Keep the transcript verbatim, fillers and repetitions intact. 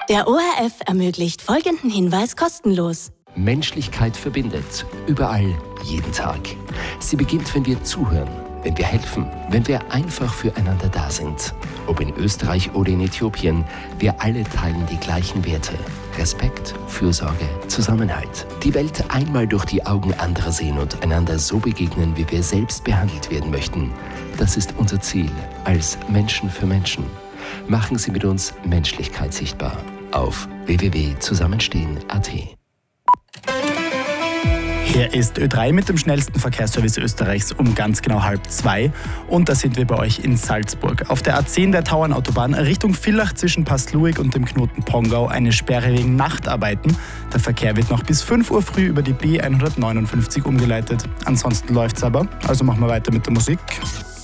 Der O R F ermöglicht folgenden Hinweis kostenlos. Menschlichkeit verbindet. Überall, jeden Tag. Sie beginnt, wenn wir zuhören, wenn wir helfen, wenn wir einfach füreinander da sind. Ob in Österreich oder in Äthiopien, wir alle teilen die gleichen Werte. Respekt, Fürsorge, Zusammenhalt. Die Welt einmal durch die Augen anderer sehen und einander so begegnen, wie wir selbst behandelt werden möchten. Das ist unser Ziel als Menschen für Menschen. Machen Sie mit uns Menschlichkeit sichtbar auf w w w punkt zusammenstehen punkt a t. Hier ist Ö drei mit dem schnellsten Verkehrsservice Österreichs um ganz genau halb zwei. Und da sind wir bei euch in Salzburg. Auf der A zehn der Tauernautobahn Richtung Villach zwischen Passluig und dem Knoten Pongau eine Sperre wegen Nachtarbeiten. Der Verkehr wird noch bis fünf Uhr früh über die B hundertneunundfünfzig umgeleitet. Ansonsten läuft's aber, also machen wir weiter mit der Musik.